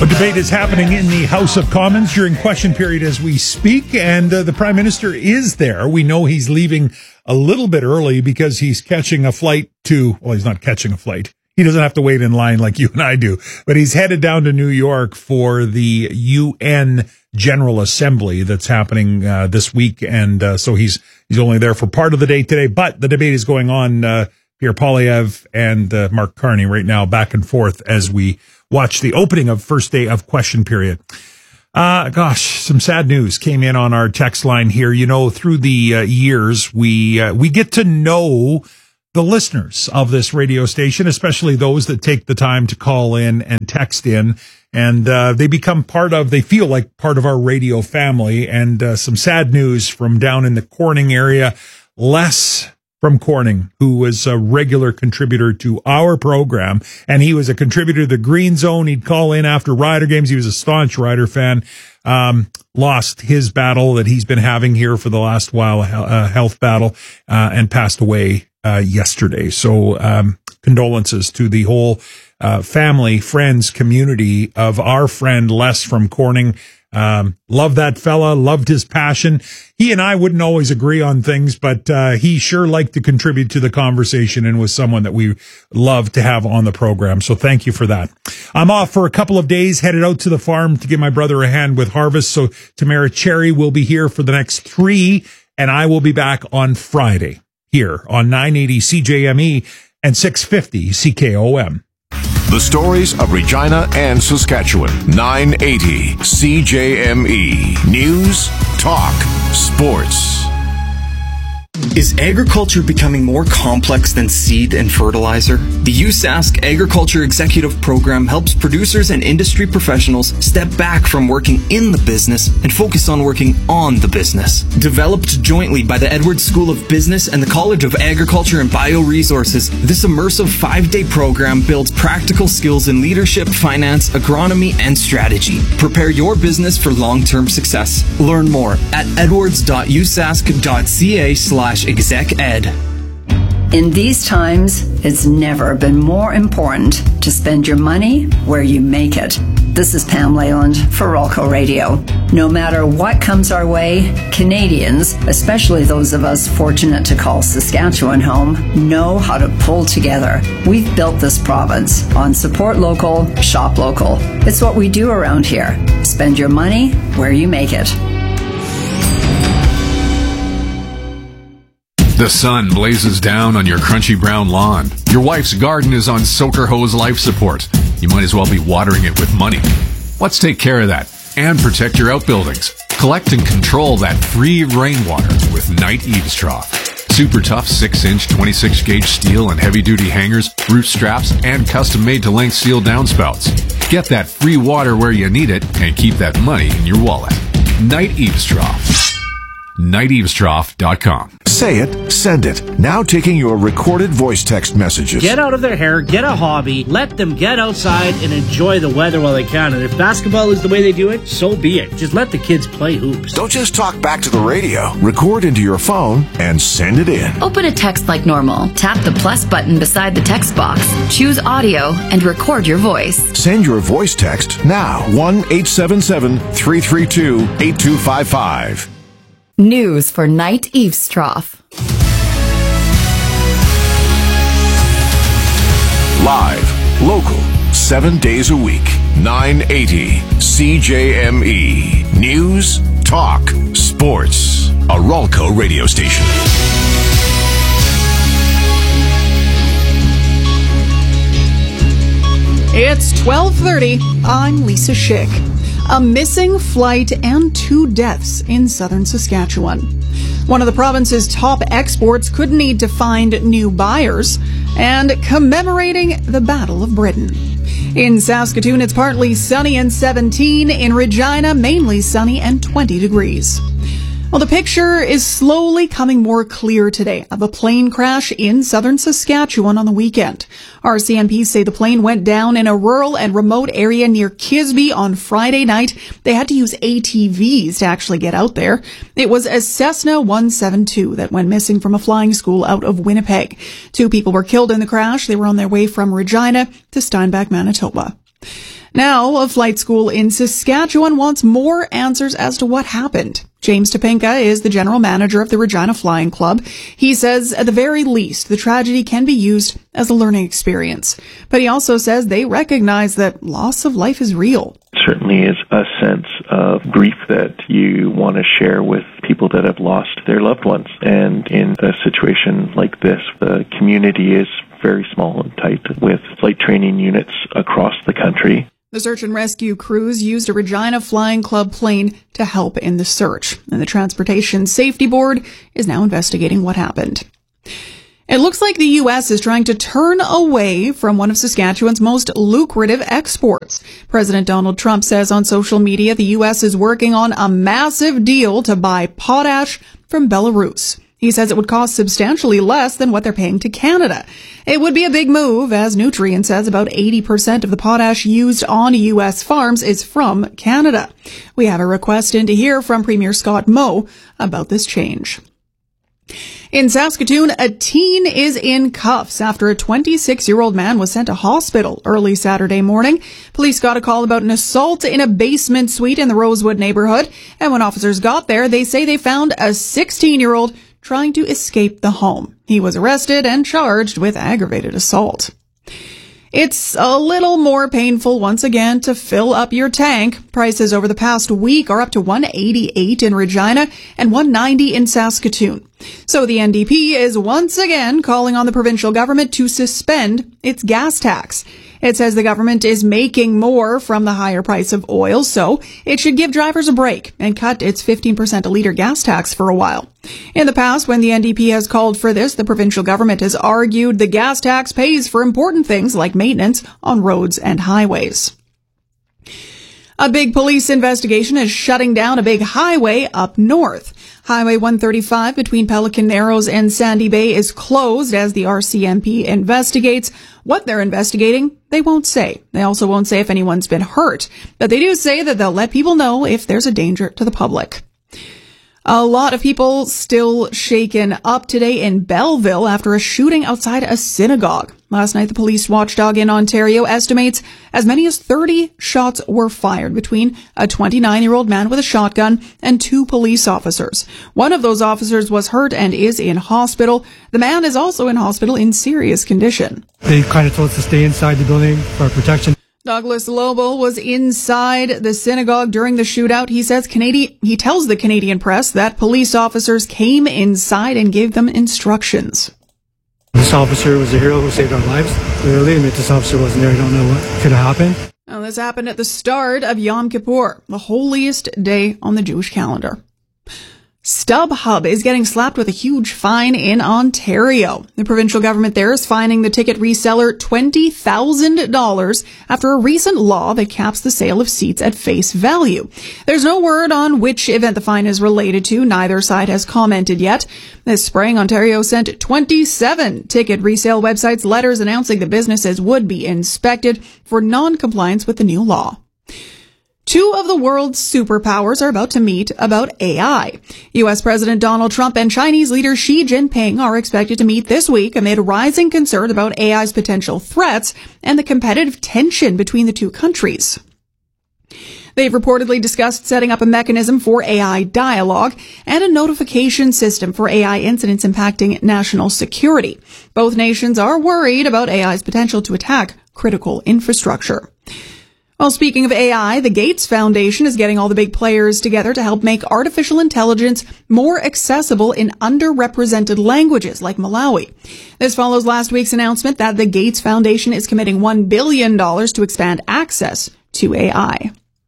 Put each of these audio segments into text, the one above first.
A debate is happening in the House of Commons during question period as we speak, and the Prime Minister is there. We know he's leaving a little bit early because he's catching a flight to, well, he's not catching a flight. He doesn't have to wait in line like you and I do, but he's headed down to New York for the UN General Assembly that's happening this week, and so he's only there for part of the day today, but the debate is going on. Pierre Poilievre and Mark Carney right now back and forth as we watch the opening of first day of question period. Some sad news came in on our text line here. You know, through the years, we get to know the listeners of this radio station, especially those that take the time to call in and text in, and they feel like part of our radio family. And some sad news from down in the Corning area. Les from Corning, who was a regular contributor to our program, and he was a contributor to the Green Zone. He'd call in after Rider games. He was a staunch Rider fan. Lost his battle that he's been having here for the last while, a health battle, and passed away yesterday. So condolences to the whole family, friends, community of our friend Les from Corning. Loved that fella, loved his passion. He and I wouldn't always agree on things, but he sure liked to contribute to the conversation and was someone that we love to have on the program. So thank you for that. I'm off for a couple of days, headed out to the farm to give my brother a hand with harvest. So Tamara Cherry will be here for the next 3, and I will be back on Friday here on 980 CJME and 650 CKOM. The stories of Regina and Saskatchewan. 980 CJME. News, talk, sports. Is agriculture becoming more complex than seed and fertilizer? The USask Agriculture Executive Program helps producers and industry professionals step back from working in the business and focus on working on the business. Developed jointly by the Edwards School of Business and the College of Agriculture and Bioresources, this immersive 5-day program builds practical skills in leadership, finance, agronomy, and strategy. Prepare your business for long-term success. Learn more at edwards.usask.ca/exec-ed. In these times, it's never been more important to spend your money where you make it. This is Pam Leyland for Rolco Radio. No matter what comes our way, Canadians, especially those of us fortunate to call Saskatchewan home, know how to pull together. We've built this province on support local, shop local. It's what we do around here. Spend your money where you make it. The sun blazes down on your crunchy brown lawn. Your wife's garden is on Soaker Hose life support. You might as well be watering it with money. Let's take care of that and protect your outbuildings. Collect and control that free rainwater with Knight Eaves Trough. Super tough 6-inch 26-gauge steel and heavy-duty hangers, root straps, and custom-made-to-length steel downspouts. Get that free water where you need it and keep that money in your wallet. Knight Eaves Trough. KnightEavesTrough.com. Say it, send it. Now taking your recorded voice text messages. Get out of their hair, get a hobby, let them get outside and enjoy the weather while they can. And if basketball is the way they do it, so be it. Just let the kids play hoops. Don't just talk back to the radio. Record into your phone and send it in. Open a text like normal. Tap the plus button beside the text box. Choose audio and record your voice. Send your voice text now. 1-877-332-8255. News for Knight Eaves Trough. Live, local, 7 days a week. 980 CJME. News, talk, sports. A Rolco radio station. It's 12:30. I'm Lisa Schick. A missing flight and 2 deaths in southern Saskatchewan. One of the province's top exports could need to find new buyers, and commemorating the Battle of Britain. In Saskatoon, it's partly sunny and 17. In Regina, mainly sunny and 20 degrees. Well, the picture is slowly coming more clear today of a plane crash in southern Saskatchewan on the weekend. RCMP say the plane went down in a rural and remote area near Kisby on Friday night. They had to use ATVs to actually get out there. It was a Cessna 172 that went missing from a flying school out of Winnipeg. 2 people were killed in the crash. They were on their way from Regina to Steinbach, Manitoba. Now, a flight school in Saskatchewan wants more answers as to what happened. James Topinka is the general manager of the Regina Flying Club. He says, at the very least, the tragedy can be used as a learning experience. But he also says they recognize that loss of life is real. Certainly is a sense of grief that you want to share with people that have lost their loved ones. And in a situation like this, the community is very small and tight with flight training units across the country. The search and rescue crews used a Regina Flying Club plane to help in the search, and the Transportation Safety Board is now investigating what happened. It looks like the U.S. is trying to turn away from one of Saskatchewan's most lucrative exports. President Donald Trump says on social media the U.S. is working on a massive deal to buy potash from Belarus. He says it would cost substantially less than what they're paying to Canada. It would be a big move, as Nutrien says about 80% of the potash used on U.S. farms is from Canada. We have a request in to hear from Premier Scott Moe about this change. In Saskatoon, a teen is in cuffs after a 26-year-old man was sent to hospital early Saturday morning. Police got a call about an assault in a basement suite in the Rosewood neighborhood, and when officers got there, they say they found a 16-year-old trying to escape the home. He was arrested and charged with aggravated assault. It's a little more painful once again to fill up your tank. Prices over the past week are up to $188 in Regina and $190 in Saskatoon. So the NDP is once again calling on the provincial government to suspend its gas tax. It says the government is making more from the higher price of oil, so it should give drivers a break and cut its 15% a litre gas tax for a while. In the past, when the NDP has called for this, the provincial government has argued the gas tax pays for important things like maintenance on roads and highways. A big police investigation is shutting down a big highway up north. Highway 135 between Pelican Narrows and Sandy Bay is closed as the RCMP investigates. What they're investigating, they won't say. They also won't say if anyone's been hurt. But they do say that they'll let people know if there's a danger to the public. A lot of people still shaken up today in Belleville after a shooting outside a synagogue. Last night, the police watchdog in Ontario estimates as many as 30 shots were fired between a 29-year-old man with a shotgun and 2 police officers. One of those officers was hurt and is in hospital. The man is also in hospital in serious condition. They kind of told us to stay inside the building for protection. Douglas Lobo was inside the synagogue during the shootout. He says he tells the Canadian press that police officers came inside and gave them instructions. This officer was a hero who saved our lives. Literally, and if this officer wasn't there, I don't know what could have happened. Now, this happened at the start of Yom Kippur, the holiest day on the Jewish calendar. StubHub is getting slapped with a huge fine in Ontario. The provincial government there is fining the ticket reseller $20,000 after a recent law that caps the sale of seats at face value. There's no word on which event the fine is related to. Neither side has commented yet. This spring, Ontario sent 27 ticket resale websites letters announcing the businesses would be inspected for non-compliance with the new law. 2 of the world's superpowers are about to meet about AI. U.S. President Donald Trump and Chinese leader Xi Jinping are expected to meet this week amid rising concern about AI's potential threats and the competitive tension between the two countries. They've reportedly discussed setting up a mechanism for AI dialogue and a notification system for AI incidents impacting national security. Both nations are worried about AI's potential to attack critical infrastructure. Well, speaking of AI, the Gates Foundation is getting all the big players together to help make artificial intelligence more accessible in underrepresented languages like Malawi. This follows last week's announcement that the Gates Foundation is committing $1 billion to expand access to AI.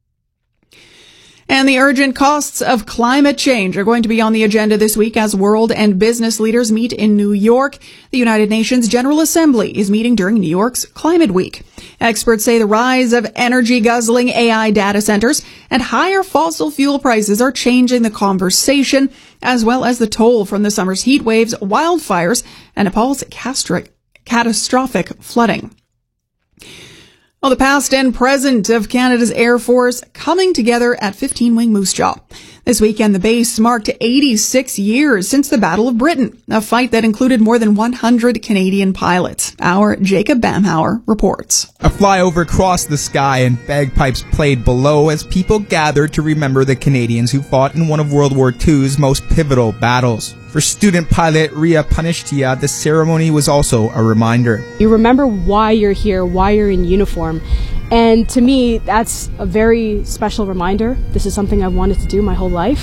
And the urgent costs of climate change are going to be on the agenda this week as world and business leaders meet in New York. The United Nations General Assembly is meeting during New York's Climate Week. Experts say the rise of energy-guzzling AI data centers and higher fossil fuel prices are changing the conversation, as well as the toll from the summer's heat waves, wildfires, and Nepal's catastrophic flooding. Well, the past and present of Canada's Air Force coming together at 15 Wing Moose Jaw. This weekend, the base marked 86 years since the Battle of Britain, a fight that included more than 100 Canadian pilots. Our Jacob Bamhauer reports. A flyover crossed the sky and bagpipes played below as people gathered to remember the Canadians who fought in one of World War II's most pivotal battles. For student pilot Ria Panishtia, the ceremony was also a reminder. You remember why you're here, why you're in uniform. And to me, that's a very special reminder. This is something I've wanted to do my whole life.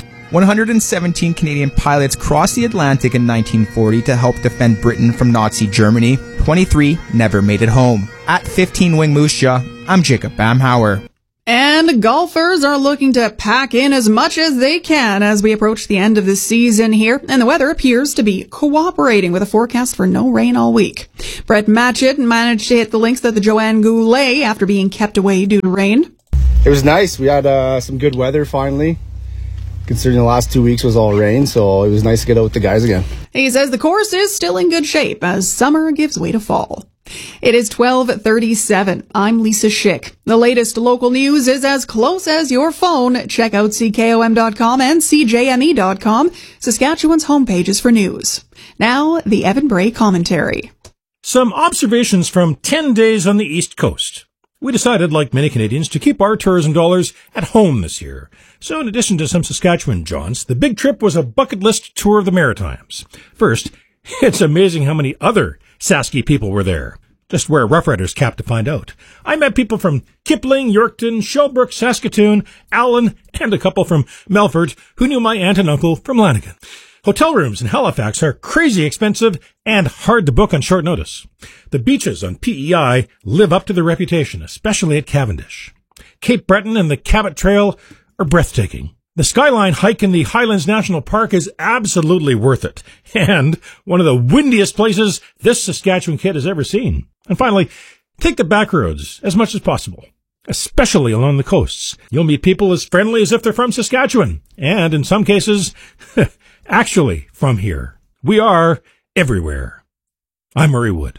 117 Canadian pilots crossed the Atlantic in 1940 to help defend Britain from Nazi Germany. 23 never made it home. At 15 Wing Musha, I'm Jacob Bamhauer. And golfers are looking to pack in as much as they can as we approach the end of the season here, and the weather appears to be cooperating with a forecast for no rain all week. Brett Matchett managed to hit the links at the Joanne Goulet after being kept away due to rain. It was nice. We had some good weather finally, considering the last 2 weeks was all rain, so it was nice to get out with the guys again. He says the course is still in good shape as summer gives way to fall. It is 12:37. I'm Lisa Schick. The latest local news is as close as your phone. Check out CKOM.com and CJME.com, Saskatchewan's homepages for news. Now, the Evan Bray commentary. Some observations from 10 days on the East Coast. We decided, like many Canadians, to keep our tourism dollars at home this year. So in addition to some Saskatchewan jaunts, the big trip was a bucket list tour of the Maritimes. First, it's amazing how many other Sasky people were there. Just wear a Rough Riders cap to find out. I met people from Kipling, Yorkton, Shellbrook, Saskatoon, Allen, and a couple from Melfort who knew my aunt and uncle from Lanigan. Hotel rooms in Halifax are crazy expensive and hard to book on short notice. The beaches on PEI live up to their reputation, especially at Cavendish. Cape Breton and the Cabot Trail are breathtaking. The Skyline hike in the Highlands National Park is absolutely worth it, and one of the windiest places this Saskatchewan kid has ever seen. And finally, take the back roads as much as possible, especially along the coasts. You'll meet people as friendly as if they're from Saskatchewan, and in some cases, actually from here. We are everywhere. I'm Murray Wood.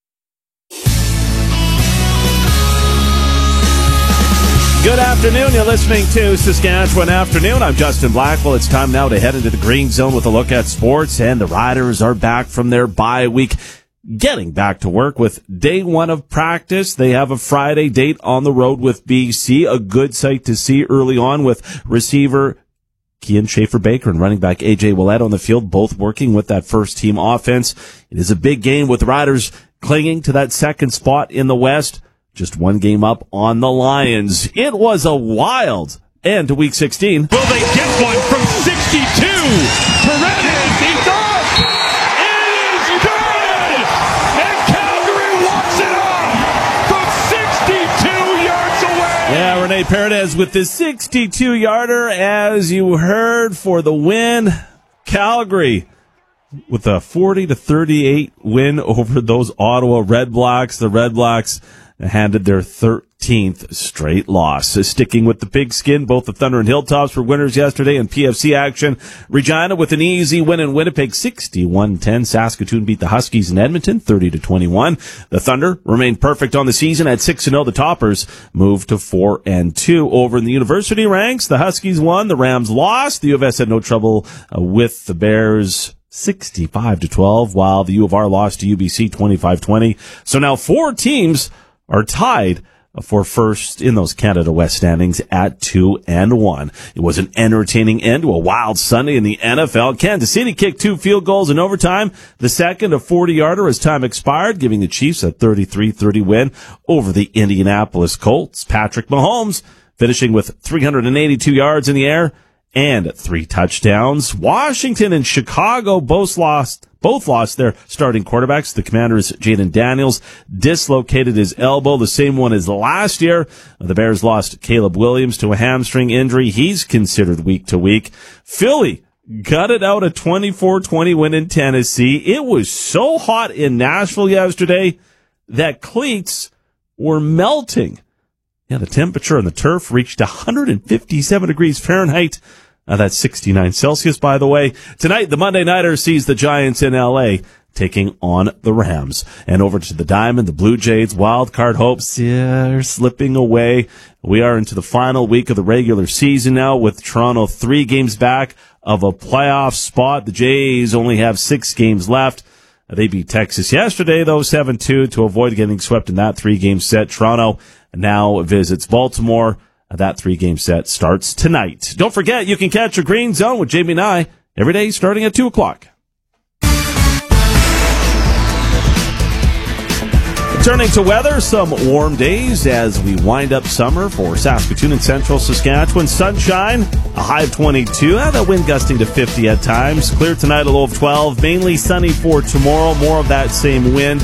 Good afternoon. You're listening to Saskatchewan Afternoon. I'm Justin Blackwell. It's time now to head into the Green Zone with a look at sports, and the Riders are back from their bye week, getting back to work with day one of practice. They have a Friday date on the road with BC, a good sight to see early on with receiver Kian Schaefer-Baker and running back A.J. Willett on the field, both working with that first-team offense. It is a big game with the Riders clinging to that second spot in the West. Just one game up on the Lions. It was a wild end to Week 16. Will they get one from 62? Paredes, he's up! It is good! And Calgary walks it off from 62 yards away! Yeah, Rene Paredes with the 62-yarder, as you heard, for the win. Calgary with a 40-38 win over those Ottawa Red Blacks. The Red Blacks handed their 13th straight loss. So sticking with the pigskin, both the Thunder and Hilltops were winners yesterday in PFC action. Regina with an easy win in Winnipeg, 61-10. Saskatoon beat the Huskies in Edmonton, 30-21. The Thunder remained perfect on the season at 6-0. The Toppers moved to 4-2. Over in the university ranks, the Huskies won, the Rams lost. The U of S had no trouble with the Bears, 65-12, while the U of R lost to UBC 25-20. So now 4 teams are tied for first in those Canada West standings at 2-1. It was an entertaining end to a wild Sunday in the NFL. Kansas City kicked 2 field goals in overtime, the second a 40-yarder as time expired, giving the Chiefs a 33-30 win over the Indianapolis Colts. Patrick Mahomes finishing with 382 yards in the air and 3 touchdowns. Washington and Chicago both lost their starting quarterbacks. The Commanders' Jaden Daniels dislocated his elbow, the same one as last year. The Bears lost Caleb Williams to a hamstring injury. He's considered week to week. Philly gutted out a 24-20 win in Tennessee. It was so hot in Nashville yesterday that cleats were melting. Yeah, the temperature on the turf reached 157 degrees Fahrenheit. That's 69 Celsius, by the way. Tonight, the Monday Nighter sees the Giants in L.A. taking on the Rams. And over to the Diamond, the Blue Jays, wild card hopes are slipping away. We are into the final week of the regular season now, with Toronto 3 games back of a playoff spot. The Jays only have 6 games left. They beat Texas yesterday, though, 7-2 to avoid getting swept in that 3-game set. Toronto now visits Baltimore. That 3-game set starts tonight. Don't forget, you can catch a Green Zone with Jamie and I every day starting at 2 o'clock. Turning to weather, some warm days as we wind up summer for Saskatoon and central Saskatchewan. Sunshine, a high of 22, and a wind gusting to 50 at times. Clear tonight, a low of 12. Mainly sunny for tomorrow. More of that same wind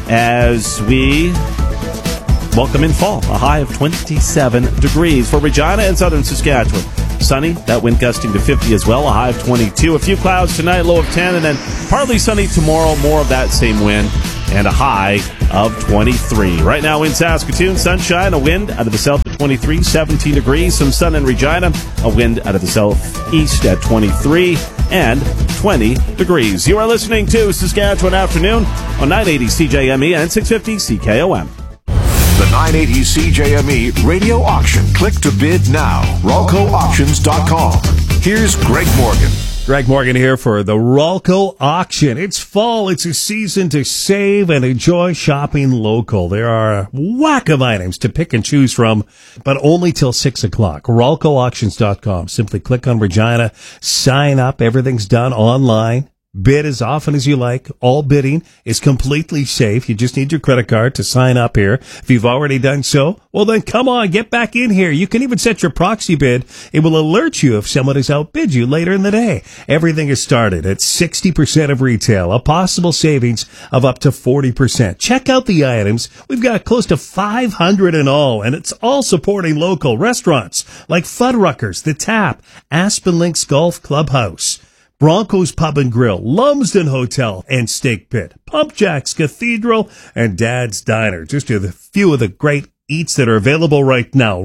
as we welcome in fall. A high of 27 degrees for Regina and southern Saskatchewan. Sunny, that wind gusting to 50 as well, a high of 22. A few clouds tonight, low of 10, and then partly sunny tomorrow, more of that same wind, and a high of 23. Right now in Saskatoon, sunshine, a wind out of the south at 23, 17 degrees. Some sun in Regina, a wind out of the southeast at 23 and 20 degrees. You are listening to Saskatchewan Afternoon on 980 CJME and 650 CKOM. The 980 CJME radio auction. Click to bid now. RalcoAuctions.com. Here's Greg Morgan. Greg Morgan here for the Ralco Auction. It's fall. It's a season to save and enjoy shopping local. There are a whack of items to pick and choose from, but only till 6 o'clock. RalcoAuctions.com. Simply click on Regina, sign up. Everything's done online. Bid as often as you like. All bidding is completely safe. You just need your credit card to sign up here. If you've already done so, well then come on, get back in here. You can even set your proxy bid. It will alert you if someone has outbid you later in the day. Everything is started at 60% of retail, a possible savings of up to 40%. Check out the items. We've got close to 500 in all, and it's all supporting local restaurants like Fuddruckers, The Tap, Aspen Links Golf Clubhouse, Broncos Pub and Grill, Lumsden Hotel and Steak Pit, Pump Jacks Cathedral, and Dad's Diner. Just a few of the great eats that are available right now.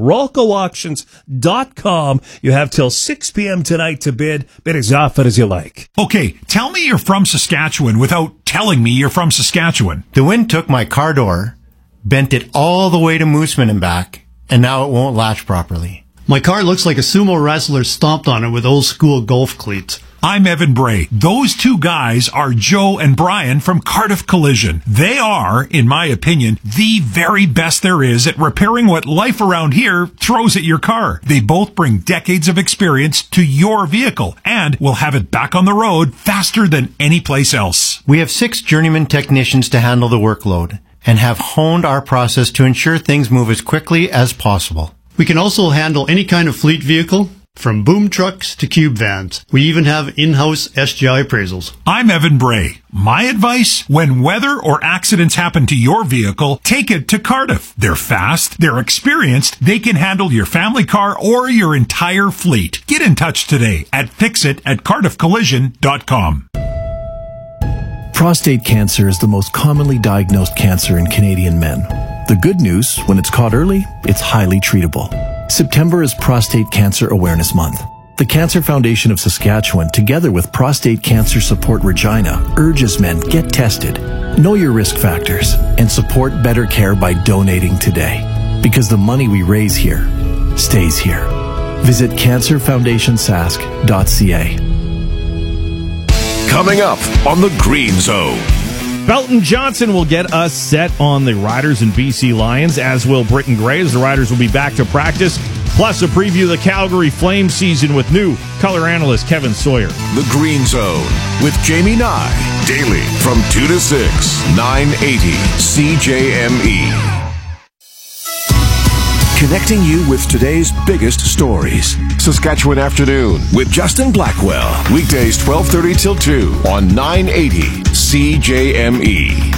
RalcoAuctions.com. You have till 6 p.m. tonight to bid. Bid as often as you like. Okay, tell me you're from Saskatchewan without telling me you're from Saskatchewan. The wind took my car door, bent it all the way to Mooseman and back, and now it won't latch properly. My car looks like a sumo wrestler stomped on it with old school golf cleats. I'm Evan Bray. Those two guys are Joe and Brian from Cardiff Collision. They are, in my opinion, the very best there is at repairing what life around here throws at your car. They both bring decades of experience to your vehicle and will have it back on the road faster than any place else. We have 6 journeyman technicians to handle the workload and have honed our process to ensure things move as quickly as possible. We can also handle any kind of fleet vehicle, from boom trucks to cube vans. We even have in-house SGI appraisals. I'm Evan Bray. My advice, when weather or accidents happen to your vehicle, take it to Cardiff. They're fast, they're experienced, they can handle your family car or your entire fleet. Get in touch today at fixit@cardiffcollision.com. Prostate cancer is the most commonly diagnosed cancer in Canadian men. The good news, when it's caught early, it's highly treatable. September is Prostate Cancer Awareness Month. The Cancer Foundation of Saskatchewan, together with Prostate Cancer Support Regina, urges men get tested, know your risk factors, and support better care by donating today. Because the money we raise here stays here. Visit cancerfoundationsask.ca. Coming up on the Green Zone. Belton Johnson will get us set on the Riders and BC Lions, as will Britton Gray, as the Riders will be back to practice. Plus a preview of the Calgary Flames season with new color analyst Kevin Sawyer. The Green Zone with Jamie Nye. Daily from 2 to 6, 980 CJME. Connecting you with today's biggest stories. Saskatchewan Afternoon with Justin Blackwell. Weekdays 12:30 till 2 on 980 CJME.